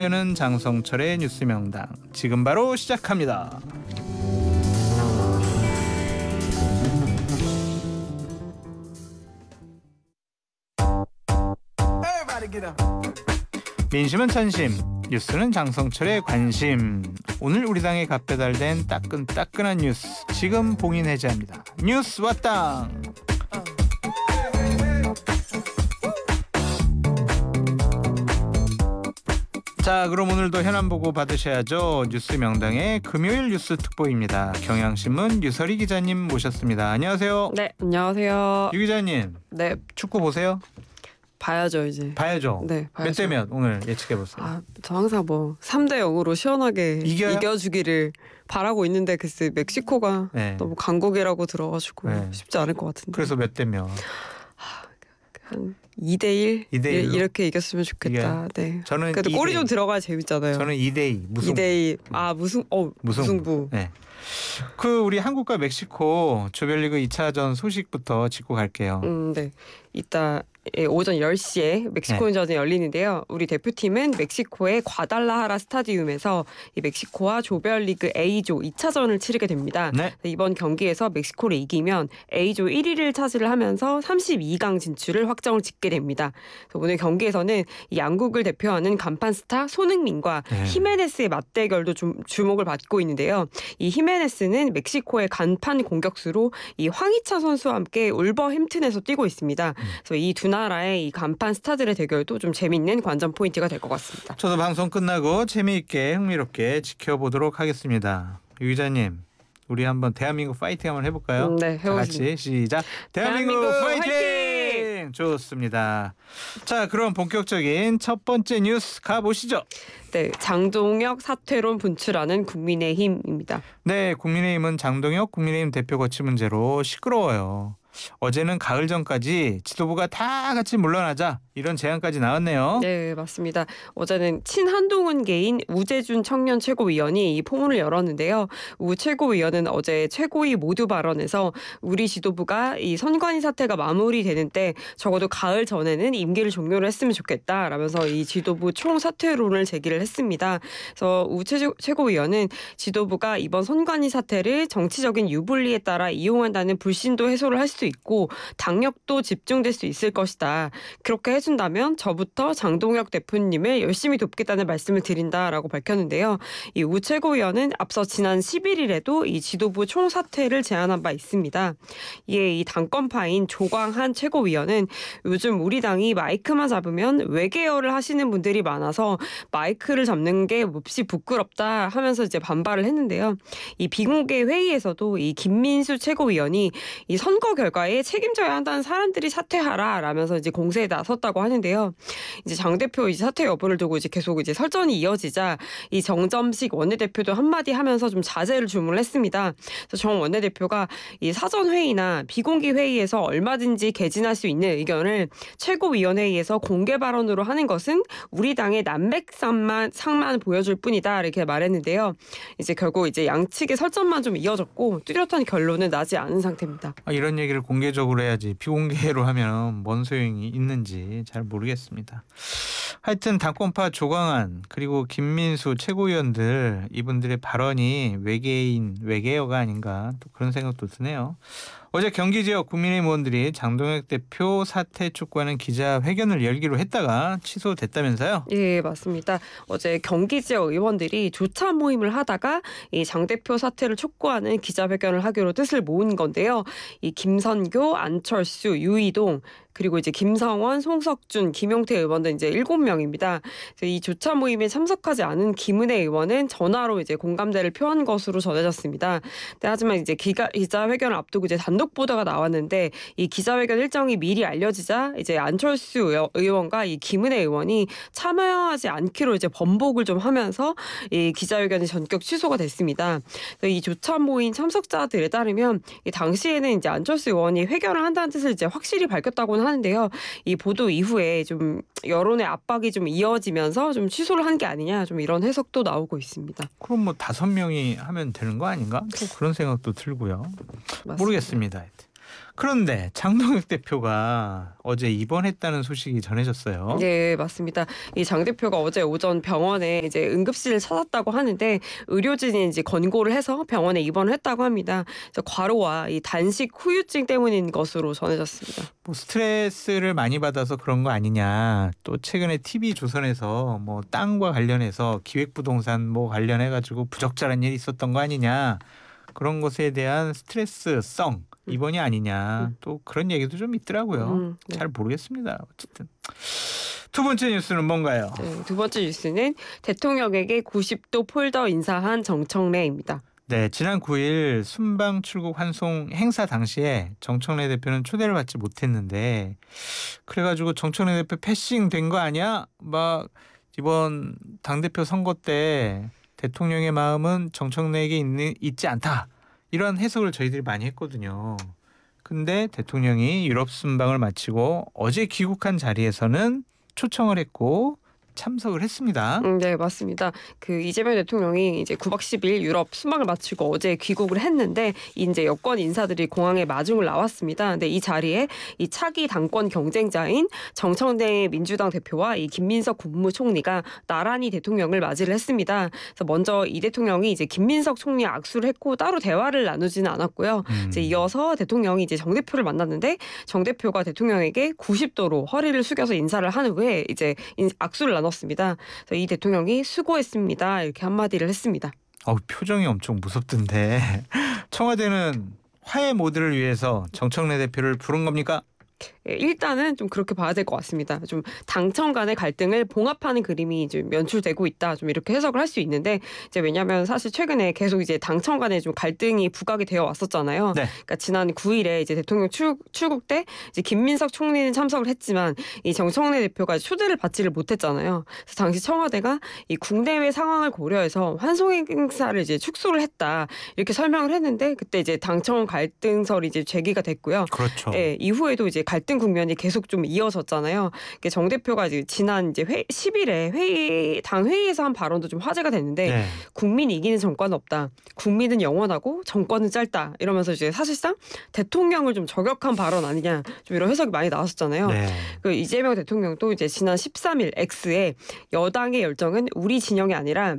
는 장성철의 뉴스명당 지금 바로 시작합니다. 민심은 찬심, 뉴스는 장성철의 관심. 오늘 우리 당에 갓배달된 따끈따끈한 뉴스 지금 봉인해제합니다. 뉴스 왔당. 자, 그럼 오늘도 현안 보고 받으셔야죠. 뉴스 명당의 금요일 뉴스 특보입니다. 경향신문 유설희 기자님 모셨습니다. 안녕하세요. 네, 안녕하세요. 유 기자님. 네, 축구 보세요? 봐야죠 이제. 봐야죠. 네, 몇 대 몇 오늘 예측해 보세요. 저 항상 3대 0으로 시원하게 이겨주기를 바라고 있는데 글쎄 멕시코가 너무 강국이라고 들어가지고 쉽지 않을 것 같은데. 그래서 몇 대 몇? 한 2대1 이렇게 이겼으면 좋겠다. 네. 저는 그래도 골이 좀 들어가야 재밌잖아요. 저는 2대2 무승부. 2대2 무승부. 네. 우리 한국과 멕시코 조별리그 2차전 소식부터 짚고 갈게요. 네. 이따 오전 10시에 멕시코전이 열리는데요. 우리 대표팀은 멕시코의 과달라하라 스타디움에서 이 멕시코와 조별리그 A조 2차전을 치르게 됩니다. 네. 이번 경기에서 멕시코를 이기면 A조 1위를 차지를 하면서 32강 진출을 확정을 짓게 됩니다. 오늘 경기에서는 이 양국을 대표하는 간판 스타 손흥민과 히메네스의 맞대결도 좀 주목을 받고 있는데요. 이 히메네스는 멕시코의 간판 공격수로 이 황희찬 선수와 함께 울버햄튼에서 뛰고 있습니다. 그래서 이 두 나라의 이 간판 스타들의 대결도 좀 재미있는 관전 포인트가 될 것 같습니다. 저도 방송 끝나고 재미있게 흥미롭게 지켜보도록 하겠습니다. 유 기자님, 우리 한번 대한민국 파이팅 한번 해볼까요? 네, 해보겠습니다. 같이 시작. 대한민국 파이팅! 좋습니다. 자, 그럼 본격적인 첫 번째 뉴스 가보시죠. 네, 장동혁 사퇴론 분출하는 국민의힘입니다. 네, 국민의힘은 장동혁 국민의힘 대표 거취 문제로 시끄러워요. 어제는 가을 전까지 지도부가 다 같이 물러나자 이런 제안까지 나왔네요. 네, 맞습니다. 어제는 친한동훈계인 우재준 청년 최고위원이 이 포문을 열었는데요. 우 최고위원은 어제 최고위 모두 발언에서 우리 지도부가 이 선관위 사태가 마무리되는 때 적어도 가을 전에는 임기를 종료를 했으면 좋겠다라면서 이 지도부 총사퇴론을 제기를 했습니다. 그래서 우 최고위원은 지도부가 이번 선관위 사태를 정치적인 유불리에 따라 이용한다는 불신도 해소를 할 수 있고 당력도 집중될 수 있을 것이다. 그렇게 해준다면 저부터 장동혁 대표님을 열심히 돕겠다는 말씀을 드린다라고 밝혔는데요. 이 우 최고위원은 앞서 지난 11일에도 이 지도부 총사퇴를 제안한 바 있습니다. 이에 이 당권파인 조광한 최고위원은 요즘 우리 당이 마이크만 잡으면 외계어를 하시는 분들이 많아서 마이크를 잡는 게 몹시 부끄럽다 하면서 이제 반발을 했는데요. 이 비공개 회의에서도 이 김민수 최고위원이 이 선거 결과에 책임져야 한다는 사람들이 사퇴하라라면서 이제 공세에 나섰다고 하는데요. 이제 장 대표 이 사퇴 여부를 두고 이제 계속 이제 설전이 이어지자 이 정점식 원내대표도 한마디 하면서 좀 자제를 주문을 했습니다. 그래서 정 원내대표가 이 사전 회의나 비공개 회의에서 얼마든지 개진할 수 있는 의견을 최고위원회의에서 공개 발언으로 하는 것은 우리 당의 난맥상만 보여줄 뿐이다 이렇게 말했는데요. 이제 결국 이제 양측의 설전만 좀 이어졌고 뚜렷한 결론은 나지 않은 상태입니다. 이런 얘기를 공개적으로 해야지 비공개로 하면 뭔 소용이 있는지 잘 모르겠습니다. 하여튼 당권파 조광한 그리고 김민수 최고위원들 이분들의 발언이 외계어가 아닌가 또 그런 생각도 드네요. 어제 경기 지역 국민의힘 의원들이 장동혁 대표 사퇴 촉구하는 기자회견을 열기로 했다가 취소됐다면서요? 예, 맞습니다. 어제 경기 지역 의원들이 조차 모임을 하다가 이 장 대표 사퇴를 촉구하는 기자회견을 하기로 뜻을 모은 건데요. 이 김선교, 안철수, 유이동 그리고 이제 김성원, 송석준, 김용태 의원들 이제 7명입니다. 이 조차 모임에 참석하지 않은 김은혜 의원은 전화로 이제 공감대를 표한 것으로 전해졌습니다. 하지만 이제 기자회견을 앞두고 이제 단독 보도가 나왔는데 이 기자회견 일정이 미리 알려지자 이제 안철수 의원과 이 김은혜 의원이 참여하지 않기로 이제 번복을 좀 하면서 이 기자회견이 전격 취소가 됐습니다. 이 조차 모임 참석자들에 따르면 이 당시에는 이제 안철수 의원이 회견을 한다는 뜻을 이제 확실히 밝혔다고는 하는데요. 이 보도 이후에 좀 여론의 압박이 좀 이어지면서 좀 취소를 한 게 아니냐 좀 이런 해석도 나오고 있습니다. 그럼 뭐 5명이 하면 되는 거 아닌가? 또 그런 생각도 들고요. 맞습니다. 모르겠습니다. 그런데 장동혁 대표가 어제 입원했다는 소식이 전해졌어요. 네, 맞습니다. 이 장 대표가 어제 오전 병원에 이제 응급실을 찾았다고 하는데 의료진이 이제 권고를 해서 병원에 입원을 했다고 합니다. 그래서 과로와 이 단식 후유증 때문인 것으로 전해졌습니다. 뭐 스트레스를 많이 받아서 그런 거 아니냐. 또 최근에 TV조선에서 뭐 땅과 관련해서 기획부동산 뭐 관련해 가지고 부적절한 일이 있었던 거 아니냐. 그런 것에 대한 스트레스성 입원이 아니냐. 또 그런 얘기도 좀 있더라고요. 네. 잘 모르겠습니다. 어쨌든 두 번째 뉴스는 뭔가요? 네, 두 번째 뉴스는 대통령에게 90도 폴더 인사한 정청래입니다. 네, 지난 9일 순방 출국 환송 행사 당시에 정청래 대표는 초대를 받지 못했는데 그래가지고 정청래 대표 패싱 된 거 아니야? 막 이번 당대표 선거 때 대통령의 마음은 정청래에게 있지 않다. 이런 해석을 저희들이 많이 했거든요. 근데 대통령이 유럽 순방을 마치고 어제 귀국한 자리에서는 초청을 했고 참석을 했습니다. 네, 맞습니다. 그 이재명 대통령이 이제 9박 10일 유럽 순방을 마치고 어제 귀국을 했는데 이제 여권 인사들이 공항에 마중을 나왔습니다. 근데 이 자리에 이 차기 당권 경쟁자인 정청래 민주당 대표와 이 김민석 국무총리가 나란히 대통령을 맞이를 했습니다. 그래서 먼저 이 대통령이 이제 김민석 총리 악수를 했고 따로 대화를 나누지는 않았고요. 이제 이어서 대통령이 이제 정 대표를 만났는데 정 대표가 대통령에게 90도로 허리를 숙여서 인사를 한 후에 이제 악수를 나눴습니다. 그래서 이 대통령이 수고했습니다. 이렇게 한마디를 했습니다. 표정이 엄청 무섭던데 청와대는 화해 모드를 위해서 정청래 대표를 부른 겁니까? 일단은 좀 그렇게 봐야 될 것 같습니다. 좀 당청 간의 갈등을 봉합하는 그림이 좀 연출되고 있다. 좀 이렇게 해석을 할 수 있는데 이제 왜냐하면 사실 최근에 계속 이제 당청 간에 좀 갈등이 부각이 되어 왔었잖아요. 네. 그러니까 지난 9일에 이제 대통령 출국 때 이제 김민석 총리는 참석을 했지만 이 정청래 대표가 초대를 받지를 못했잖아요. 그래서 당시 청와대가 이 국내외 상황을 고려해서 환송 행사를 이제 축소를 했다 이렇게 설명을 했는데 그때 이제 당청 갈등설이 이제 제기가 됐고요. 그렇죠. 예, 이후에도 이제 갈등 국면이 계속 좀 이어졌잖아요. 정 대표가 이제 지난 이제 10일에 당 회의에서 한 발언도 좀 화제가 됐는데 네. 국민이 이기는 정권은 없다. 국민은 영원하고 정권은 짧다. 이러면서 이제 사실상 대통령을 좀 저격한 발언 아니냐. 좀 이런 해석이 많이 나왔었잖아요. 네. 그 이재명 대통령도 이제 지난 13일 X에 여당의 열정은 우리 진영이 아니라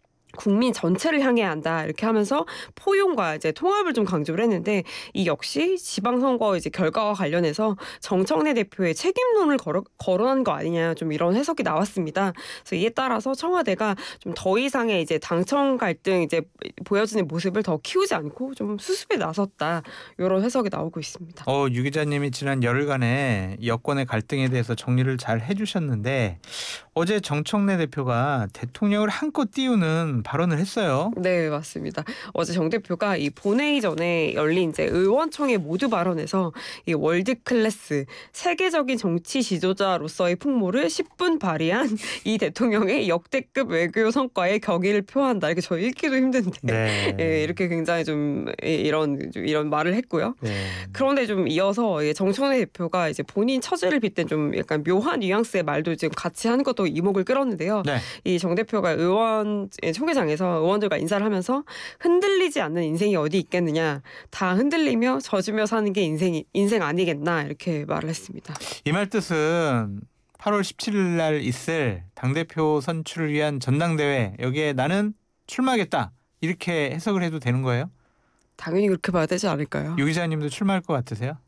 국민 전체를 향해야 한다 이렇게 하면서 포용과 이제 통합을 좀 강조를 했는데 이 역시 지방선거 이제 결과와 관련해서 정청래 대표의 책임론을 거론한 거 아니냐 좀 이런 해석이 나왔습니다. 그래서 이에 따라서 청와대가 좀 더 이상의 이제 당청 갈등 이제 보여지는 모습을 더 키우지 않고 좀 수습에 나섰다 이런 해석이 나오고 있습니다. 유 기자님이 지난 열흘간의 여권의 갈등에 대해서 정리를 잘 해주셨는데 어제 정청래 대표가 대통령을 한껏 띄우는 발언을 했어요. 네, 맞습니다. 어제 정 대표가 이 본회의 전에 열린 이제 의원총회 모두 발언에서 이 월드 클래스 세계적인 정치 지도자로서의 풍모를 10분 발휘한 이 대통령의 역대급 외교 성과에 격의를 표한다. 이렇게 저 읽기도 힘든데 네. 예, 이렇게 굉장히 좀 이런 말을 했고요. 네. 그런데 좀 이어서 정청래 대표가 이제 본인 처지를 빗댄 좀 약간 묘한 뉘앙스의 말도 지금 같이 하는 것도 이목을 끌었는데요. 네. 이 정 대표가 의원 총회장에서 의원들과 인사를 하면서 흔들리지 않는 인생이 어디 있겠느냐. 다 흔들리며 젖으며 사는 게 인생 아니겠나 이렇게 말을 했습니다. 이 말 뜻은 8월 17일 날 있을 당대표 선출을 위한 전당대회 여기에 나는 출마하겠다. 이렇게 해석을 해도 되는 거예요? 당연히 그렇게 봐야 되지 않을까요? 유 기자님도 출마할 것 같으세요?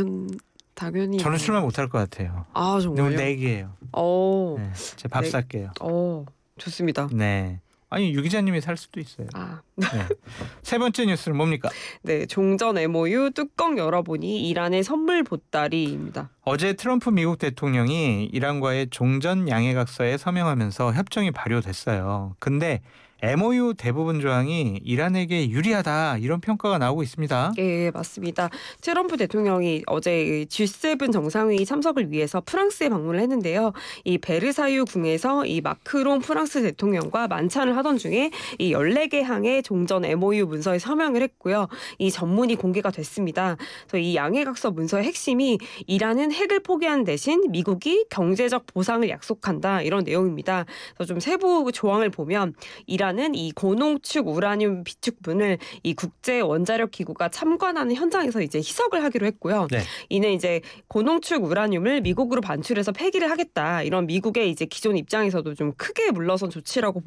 당연히. 저는 출마 못할 것 같아요. 아, 정말요? 너무 내기예요. 네, 제가 밥 네. 살게요. 좋습니다. 네. 아니 유 기자님이 살 수도 있어요. 네. 세 번째 뉴스는 뭡니까? 네, 종전 MOU 뚜껑 열어보니 이란의 선물 보따리입니다. 어제 트럼프 미국 대통령이 이란과의 종전 양해각서에 서명하면서 협정이 발효됐어요. 근데 MOU 대부분 조항이 이란에게 유리하다 이런 평가가 나오고 있습니다. 예, 맞습니다. 트럼프 대통령이 어제 G7 정상회의 참석을 위해서 프랑스에 방문을 했는데요. 이 베르사유 궁에서 이 마크롱 프랑스 대통령과 만찬을 하던 중에 이 14개 항의 종전 MOU 문서에 서명을 했고요. 이 전문이 공개가 됐습니다. 그래서 이 양해각서 문서의 핵심이 이란은 핵을 포기하는 대신 미국이 경제적 보상을 약속한다 이런 내용입니다. 그래서 좀 세부 조항을 보면 이란 유출되었다는 이 고농축 우라늄 비축분을 이 국제 원자력 기구가 참관하는 현장에서 이제 희석을 하기로 했고요. 네. 이는 이제 고농축 우라늄을 미국으로 반출해서 폐기를 하겠다. 이런 미국의 이제 기존 입장에서도 좀 크게 물러선 조치라고